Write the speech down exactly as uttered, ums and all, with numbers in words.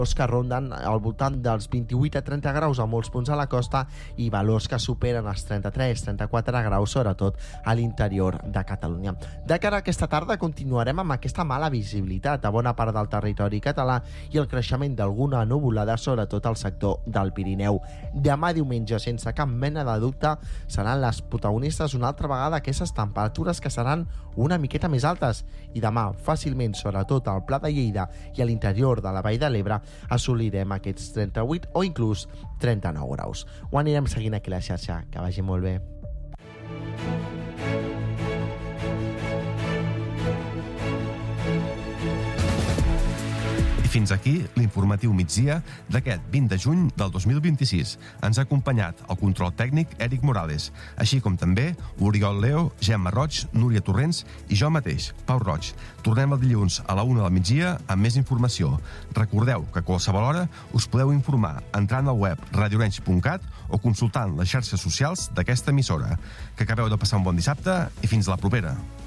que ronden al voltant dels vint-i-vuit a trenta graus a molts punts a la costa i valors que superen els trenta-tres a trenta-quatre graus, sobretot a l'interior de Catalunya. De cara a aquesta tarda continuarem amb aquesta mala visibilitat a bona part del territori català i el creixement d'alguna nuvolada, sobretot al sector del Pirineu. Demà diumenge, sense cap mena de dubte, seran les protagonistes una altra vegada aquestes temperatures que seran una miqueta més altes i demà fàcilment, sobretot al Pla de Lleida i a l'interior de la Vall de l'Ebre, assolirem aquests trenta-vuit o inclús trenta-nou graus. Ho anirem seguint aquí a la xarxa. Que vagi molt bé. Fins aquí l'informatiu migdia d'aquest vint de juny del dos mil vint-i-sis. Ens ha acompanyat el control tècnic Èric Morales, així com també Oriol Leo, Gemma Roig, Núria Torrents i jo mateix, Pau Roig. Tornem el dilluns a la una del migdia amb més informació. Recordeu que a qualsevol hora us podeu informar entrant al web radio orenys punt cat o consultant les xarxes socials d'aquesta emissora. Que acabeu de passar un bon dissabte i fins la propera.